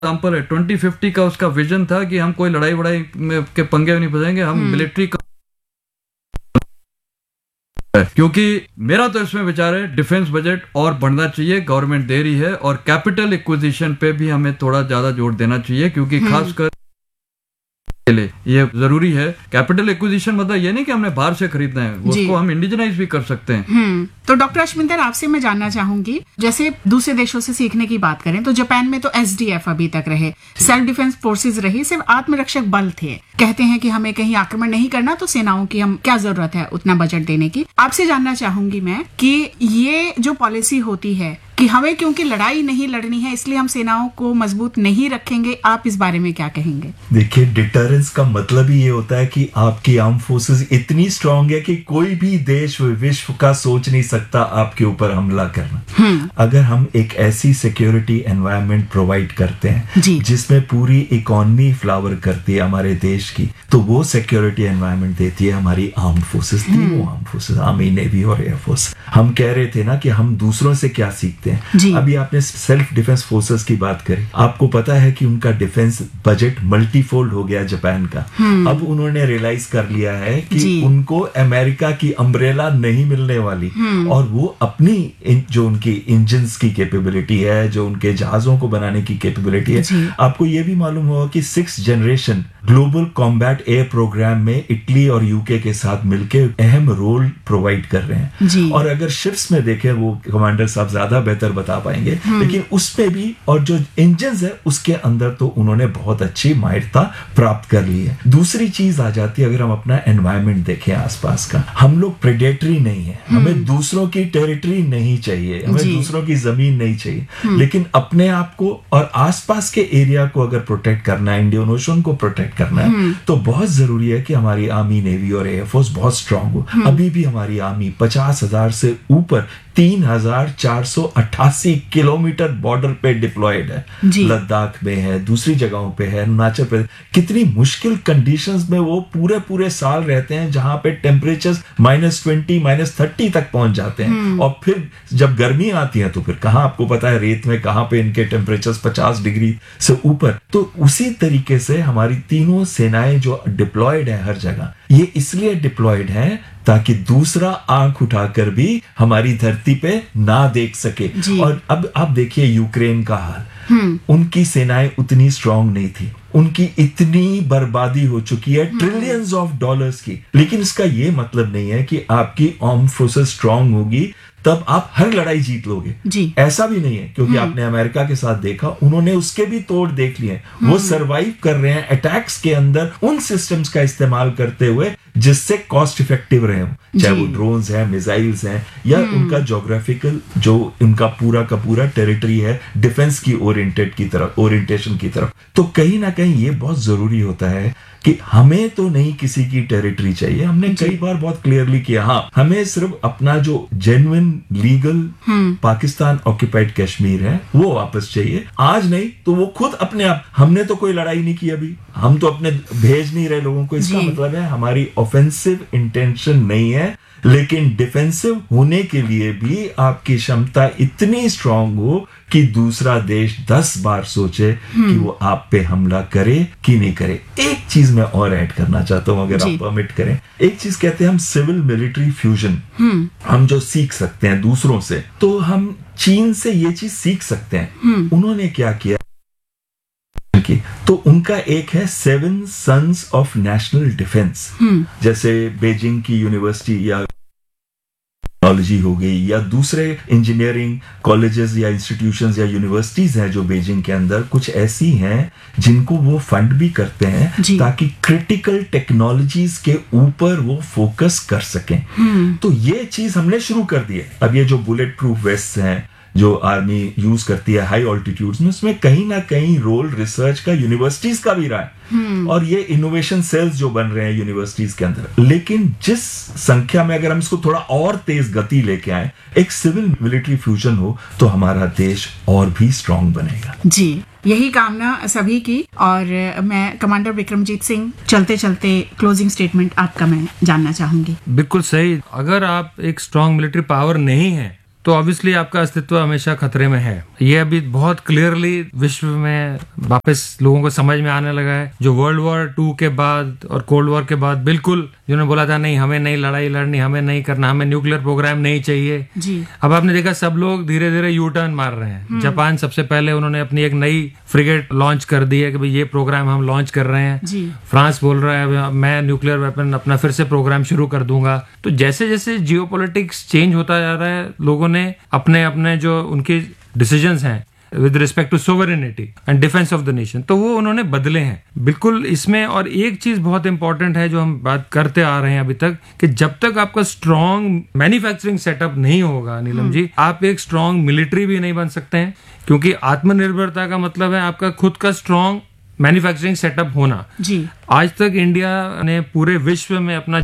Example है 2050 का उसका विजन था कि हम कोई लड़ाई वड़ाई के पंगे नहीं फंसेंगे, हम मिलिट्री का, क्योंकि मेरा तो इसमें विचार है डिफेंस बजट और बढ़ना चाहिए, गवर्नमेंट दे रही है, और कैपिटल एक्विजिशन पे भी हमें थोड़ा ज्यादा जोर देना चाहिए, क्योंकि खासकर ये जरूरी है। कैपिटल एक्विजिशन मतलब ये नहीं कि हमने बाहर से खरीदना है, उसको हम इंडिजिनाइज भी कर सकते हैं। तो डॉक्टर अश्विंदर, आपसे मैं जानना चाहूंगी, जैसे दूसरे देशों से सीखने की बात करें तो जापान में तो SDF अभी तक रहे, सेल्फ डिफेंस फोर्सेस रही, सिर्फ आत्मरक्षक बल थे। कहते हैं कि हमें कहीं आक्रमण नहीं करना तो सेनाओं की हम क्या जरूरत है उतना बजट देने की। आपसे जानना चाहूंगी मैं कि ये जो पॉलिसी होती है कि हमें क्योंकि लड़ाई नहीं लड़नी है इसलिए हम सेनाओं को मजबूत नहीं रखेंगे, आप इस बारे में क्या कहेंगे? देखिए, डिटरेंस का मतलब ही ये होता है कि आपकी आर्म फोर्सेस इतनी स्ट्रांग है कि कोई भी देश विश्व का सोच नहीं सकता आपके ऊपर हमला करना। अगर हम एक ऐसी सिक्योरिटी एनवायरनमेंट प्रोवाइड करते हैं जिसमें पूरी इकोनॉमी फ्लावर करती है हमारे देश की, तो वो सिक्योरिटी एनवायरनमेंट देती है हमारी आर्म फोर्सेस, तीनों आर्म फोर्सेस, आर्मी, नेवी और एयरफोर्स। हम कह रहे थे ना कि हम दूसरों से क्या सीखते हैं। अभी आपने सेल्फ डिफेंस फोर्सेस की बात करी, आपको पता है कि उनका डिफेंस बजट मल्टीफोल्ड हो गया जापान का। अब उन्होंने रियलाइज कर लिया है कि उनको अमेरिका की अम्ब्रेला नहीं मिलने वाली, और वो अपनी जो उनकी इंजन्स की कैपेबिलिटी है, जो उनके जहाजों को बनाने की कैपेबिलिटी है, आपको ये भी मालूम होगा कि 6th generation global combat air programme में इटली और यूके के साथ मिलकर अहम रोल प्रोवाइड कर रहे हैं। और अगर शिप्स में देखें, वो कमांडर साहब ज्यादा बेहतर बता पाएंगे, लेकिन उसमें भी और जो इंजन्स है उसके अंदर तो उन्होंने बहुत अच्छी माहिरता प्राप्त कर ली है। दूसरी चीज आ जाती है, अगर हम अपना एनवायरनमेंट देखें आसपास का, हम लोग प्रेडेटरी नहीं है, हमें दूसरों की टेरिटरी नहीं चाहिए, हमें दूसरों की जमीन नहीं चाहिए, लेकिन अपने आप को और आसपास के एरिया को अगर प्रोटेक्ट करना है, इंडियन ओशन को प्रोटेक्ट करना है, तो बहुत जरूरी है कि हमारी आर्मी, नेवी और एयरफोर्स बहुत स्ट्रांग हो। अभी भी हमारी आर्मी 50,000 से ऊपर 3,488 किलोमीटर बॉर्डर पे डिप्लॉयड है, लद्दाख में है, दूसरी जगहों पे है, अरुणाचल प्रदेश। कितनी मुश्किल कंडीशंस में वो पूरे साल रहते हैं, जहां पे टेम्परेचर -20, -30 तक पहुंच जाते हैं, और फिर जब गर्मी आती है तो फिर कहां, आपको पता है रेत में कहां पे इनके टेम्परेचर 50 डिग्री से ऊपर। तो उसी तरीके से हमारी तीनों सेनाएं जो डिप्लॉयड है हर जगह, ये इसलिए डिप्लॉयड है ताकि दूसरा आंख उठाकर भी हमारी धरती पे ना देख सके। और अब आप देखिए यूक्रेन का हाल, उनकी सेनाएं उतनी स्ट्रांग नहीं थी, उनकी इतनी बर्बादी हो चुकी है ट्रिलियंस ऑफ डॉलर्स की, लेकिन इसका ये मतलब नहीं है कि आपकी आर्म फोर्सेस स्ट्रांग होगी तब आप हर लड़ाई जीत लोगे। ऐसा भी नहीं है, क्योंकि आपने अमेरिका के साथ देखा, उन्होंने उसके भी तोड़ देख लिए। वो सरवाइव कर रहे हैं अटैक्स के अंदर उन सिस्टम्स का इस्तेमाल करते हुए जिससे कॉस्ट इफेक्टिव रहे हो, चाहे वो ड्रोन्स हैं, मिसाइल्स हैं, या उनका ज्योग्राफिकल जो उनका पूरा का पूरा टेरिटरी है डिफेंस की ओरिएंटेशन की तरफ। तो कहीं ना कहीं ये बहुत जरूरी होता है कि हमें तो नहीं किसी की टेरिटरी चाहिए। हमने कई बार बहुत क्लियरली किया, हाँ, हमें सिर्फ अपना जो genuine legal Pakistan occupied Kashmir है वो वापस चाहिए। आज नहीं तो वो खुद अपने आप, हमने तो कोई लड़ाई नहीं की अभी, हम तो अपने भेज नहीं रहे लोगों को, इसका मतलब है हमारी ऑफेंसिव इंटेंशन नहीं है, लेकिन डिफेंसिव होने के लिए भी आपकी क्षमता इतनी स्ट्रांग हो कि दूसरा देश 10 बार सोचे कि वो आप पे हमला करे कि नहीं करे। एक चीज मैं और ऐड करना चाहता हूं, अगर आप परमिट करें। एक चीज कहते हैं हम सिविल मिलिट्री फ्यूजन, हम जो सीख सकते हैं दूसरों से, तो हम चीन से ये चीज सीख सकते हैं। उन्होंने क्या किया की, तो उनका एक है 7 सन्स ऑफ नेशनल डिफेंस। जैसे बीजिंग की यूनिवर्सिटी या टेक्नोलॉजी हो गई, या दूसरे इंजीनियरिंग कॉलेजेस या इंस्टीट्यूशंस या यूनिवर्सिटीज हैं जो बीजिंग के अंदर, कुछ ऐसी हैं जिनको वो फंड भी करते हैं ताकि क्रिटिकल टेक्नोलॉजीज के ऊपर वो फोकस कर सकें। तो ये चीज हमने शुरू कर दी है। अब ये जो बुलेट प्रूफ वेस्ट हैं जो आर्मी यूज करती है हाई ऑल्टीट्यूड्स में, उसमें कहीं ना कहीं रोल रिसर्च का यूनिवर्सिटीज का भी रहा है, और ये इनोवेशन सेल्स जो बन रहे हैं यूनिवर्सिटीज के अंदर। लेकिन जिस संख्या में अगर हम इसको थोड़ा और तेज गति लेके आए, एक सिविल मिलिट्री फ्यूजन हो, तो हमारा देश और भी स्ट्रांग बनेगा। यही कामना सभी की। और मैं कमांडर विक्रमजीत सिंह, चलते चलते क्लोजिंग स्टेटमेंट आपका मैं जानना चाहूंगी। बिल्कुल सही। अगर आप एक स्ट्रांग मिलिट्री पावर नहीं है तो ऑब्वियसली आपका अस्तित्व हमेशा खतरे में है। ये अभी बहुत क्लियरली विश्व में वापस लोगों को समझ में आने लगा है। जो वर्ल्ड वॉर 2 के बाद और कोल्ड वॉर के बाद बिल्कुल जिन्होंने बोला था नहीं हमें नहीं लड़ाई लड़नी, हमें नहीं करना, हमें न्यूक्लियर प्रोग्राम नहीं चाहिए जी। अब आपने देखा सब लोग धीरे धीरे यू टर्न मार रहे हैं। जापान सबसे पहले उन्होंने अपनी एक नई फ्रिगेट लॉन्च कर दी है कि भाई ये प्रोग्राम हम लॉन्च कर रहे हैं जी। फ्रांस बोल रहा है मैं न्यूक्लियर वेपन अपना फिर से प्रोग्राम शुरू कर दूंगा। तो जैसे जैसे जियोपॉलिटिक्स चेंज होता जा रहा है लोगों ने अपने अपने जो उनके डिसीजंस हैं with respect to sovereignty and defence of the nation तो वो उन्होंने बदले हैं बिल्कुल इसमें। और एक चीज बहुत इंपॉर्टेंट है जो हम बात करते आ रहे हैं अभी तक कि जब तक आपका स्ट्रॉन्ग मैन्युफैक्चरिंग सेटअप नहीं होगा नीलम जी, आप एक स्ट्रॉन्ग मिलिट्री भी नहीं बन सकते हैं, क्योंकि आत्मनिर्भरता का मतलब है आपका खुद का स्ट्रॉन्ग मैन्युफैक्चरिंग सेटअप होना जी। आज तक इंडिया ने पूरे विश्व में अपना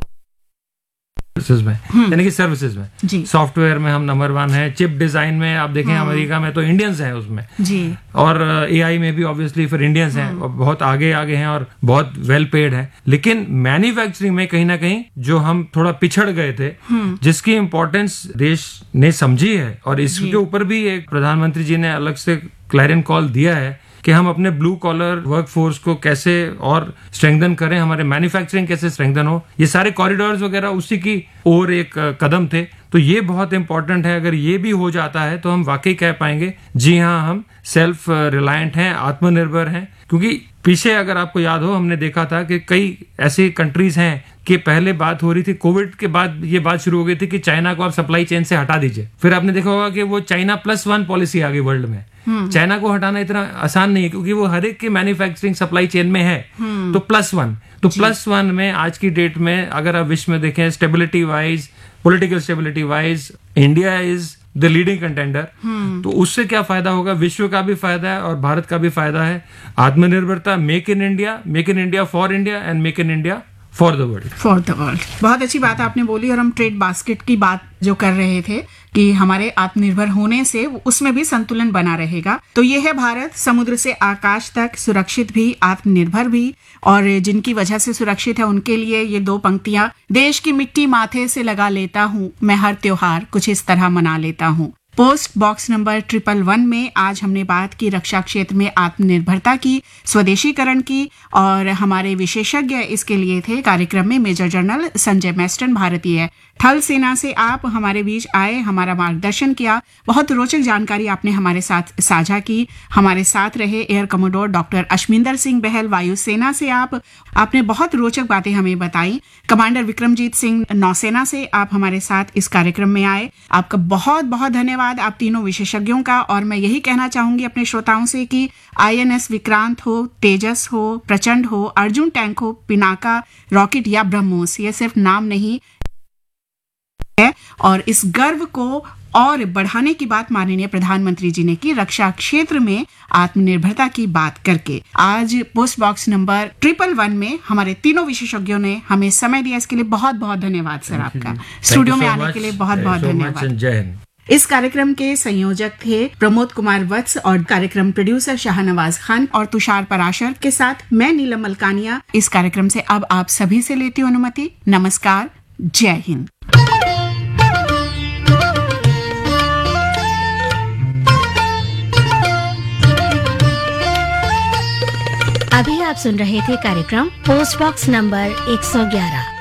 में यानी कि सर्विसेज में सॉफ्टवेयर में हम नंबर 1 है, चिप डिजाइन में आप देखें अमेरिका में तो इंडियंस हैं उसमें जी। और एआई में भी ऑब्वियसली फिर इंडियंस हैं और बहुत आगे आगे हैं और बहुत वेल पेड हैं। लेकिन मैन्युफैक्चरिंग में कहीं ना कहीं जो हम थोड़ा पिछड़ गए थे जिसकी इंपॉर्टेंस देश ने समझी है और इसके ऊपर भी एक प्रधानमंत्री जी ने अलग से क्लैरियन कॉल दिया है कि हम अपने ब्लू कॉलर वर्कफोर्स को कैसे और स्ट्रेंथन करें, हमारे मैन्युफैक्चरिंग कैसे स्ट्रेंथन हो। ये सारे कॉरिडोर्स वगैरह उसी की और एक कदम थे। तो ये बहुत इंपॉर्टेंट है। अगर ये भी हो जाता है तो हम वाकई कह पाएंगे जी हाँ हम सेल्फ रिलायंट हैं, आत्मनिर्भर हैं। क्योंकि पीछे अगर आपको याद हो हमने देखा था कि कई ऐसी कंट्रीज हैं कि पहले बात हो रही थी कोविड के बाद ये बात शुरू हो गई थी कि चाइना को आप सप्लाई चेन से हटा दीजिए। फिर आपने देखा होगा कि वो चाइना +1 पॉलिसी आ गई वर्ल्ड में। चाइना को हटाना इतना आसान नहीं है क्योंकि वो हर एक के मैन्युफैक्चरिंग सप्लाई चेन में है। तो +1 तो +1 में आज की डेट में अगर आप विश्व में देखें stability wise, political stability wise India is the leading contender. तो उससे क्या फायदा होगा, विश्व का भी फायदा है और भारत का भी फायदा है। आत्मनिर्भरता, make in India for India and make in India for the world. बहुत अच्छी बात आपने बोली। और हम ट्रेड बास्केट की बात जो कर रहे थे कि हमारे आत्मनिर्भर होने से उसमें भी संतुलन बना रहेगा। तो ये है भारत, समुद्र से आकाश तक सुरक्षित भी आत्मनिर्भर भी, और जिनकी वजह से सुरक्षित है उनके लिए ये 2 पंक्तियां, देश की मिट्टी माथे से लगा लेता हूँ मैं, हर त्योहार कुछ इस तरह मना लेता हूँ। पोस्ट बॉक्स नंबर 111 में आज हमने बात की रक्षा क्षेत्र में आत्मनिर्भरता की, स्वदेशीकरण की, और हमारे विशेषज्ञ इसके लिए थे कार्यक्रम में मेजर जनरल संजय मैस्टन, भारतीय थल सेना से आप हमारे बीच आए, हमारा मार्गदर्शन किया। बहुत रोचक जानकारी आपने हमारे साथ साझा की। हमारे साथ रहे एयर कमोडोर डॉक्टर अश्मिंदर सिंह बहल, वायुसेना से आपने बहुत रोचक बातें हमें बताई। कमांडर विक्रमजीत सिंह, नौसेना से आप हमारे साथ इस कार्यक्रम में आए। आपका बहुत बहुत धन्यवाद आप तीनों विशेषज्ञों का। और मैं यही कहना चाहूंगी अपने श्रोताओं से कि INS विक्रांत हो, तेजस हो, प्रचंड हो, अर्जुन टैंक हो, पिनाका रॉकेट या ब्रह्मोस, ये सिर्फ नाम नहीं है। और इस गर्व को और बढ़ाने की बात माननीय प्रधानमंत्री जी ने की रक्षा क्षेत्र में आत्मनिर्भरता की बात करके। आज पोस्ट बॉक्स नंबर 111 में हमारे तीनों विशेषज्ञों ने हमें समय दिया, इसके लिए बहुत बहुत धन्यवाद सर आपका। स्टूडियो में आने के लिए बहुत बहुत धन्यवाद। इस कार्यक्रम के संयोजक थे प्रमोद कुमार वत्स और कार्यक्रम प्रोड्यूसर शाहनवाज खान और तुषार पराशर के साथ मैं नीलम मलकानिया इस कार्यक्रम से अब आप सभी से लेती हूँ अनुमति। नमस्कार, जय हिंद। अभी आप सुन रहे थे कार्यक्रम पोस्ट बॉक्स नंबर 111।